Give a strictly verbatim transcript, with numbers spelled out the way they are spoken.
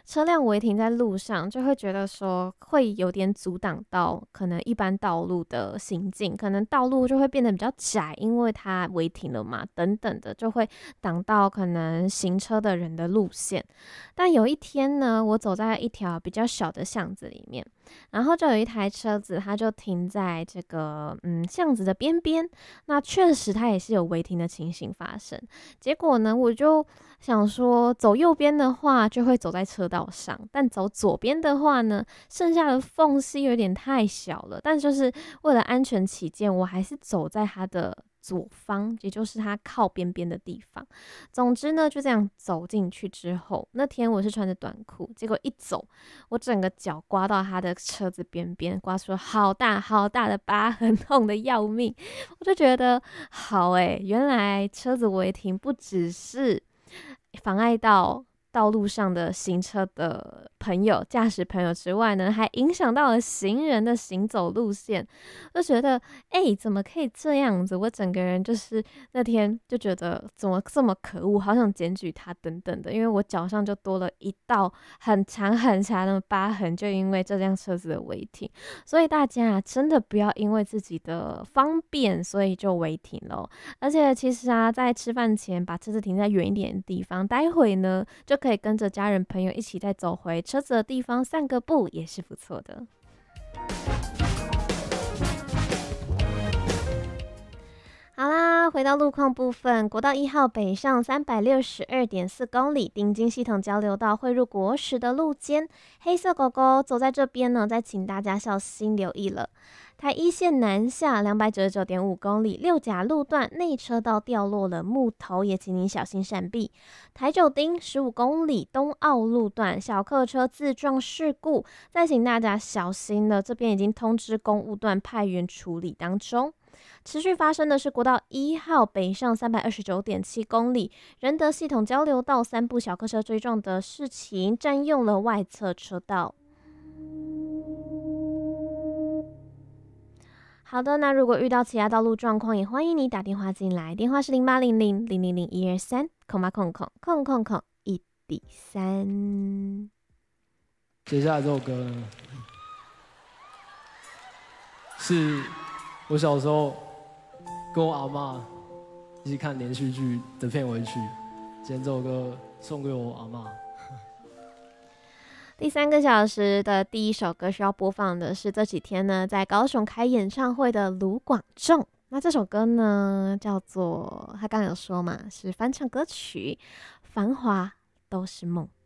车辆违停在路上，就会觉得说会有点阻挡到可能一般道路的行进，可能道路就会变得比较窄，因为它违停了嘛，等等的，就会挡到可能行车的人的路线。但有一天呢，我走在一条比较小的巷子里面，然后就有一台车子，它就停在这个嗯巷子的边边。那确实它也是有违停的情形发生。结果呢，我就想说，走右边的话就会走在车道上，但走左边的话呢，剩下的缝隙有点太小了。但就是为了安全起见，我还是走在它的左方，也就是它靠边边的地方。总之呢，就这样走进去之后，那天我是穿着短裤，结果一走，我整个脚刮到他的车子边边，刮出了好大好大的疤痕，痛的要命。我就觉得好诶、原来车子违停不只是妨碍到道路上的行车的朋友、驾驶朋友之外呢，还影响到了行人的行走路线。就觉得，哎、欸怎么可以这样子？我整个人就是那天就觉得怎么这么可恶，好想检举他等等的，因为我脚上就多了一道很长很长的疤痕，就因为这辆车子的违停。所以大家啊，真的不要因为自己的方便，所以就违停了。而且其实啊，在吃饭前把车子停在远一点的地方，待会呢就可以跟着家人朋友一起再走回车子的地方散个步，也是不错的。好啦，回到路况部分，国道一号北上三百六十二点四公里，丁金系统交流道汇入国十的路肩，黑色狗狗走在这边呢，再请大家小心留意了。台一线南下两百九十九点五公里，六甲路段内车道掉落了木头，也请您小心闪避。台九丁十五公里东澳路段小客车自撞事故，再请大家小心了，这边已经通知公务段派员处理当中。持续发生的是国道一号北上三百二十九点七公里，仁德系统交流道三部小客车追撞的事情，占用了外侧车道。好的，那如果遇到其他道路状况，也欢迎你打电话进来，电话是零八零零零零零一二三空八空空空空空一比三。 接下来这首歌呢，是我小时候跟我阿嬷一起看连续剧的片尾曲。今天这首歌送给我阿嬷。 第三个小时的第一首歌需要播放的是这几天呢在高雄开演唱会的卢广仲。那这首歌呢叫做他刚刚有说嘛，是翻唱歌曲《繁华都是梦》。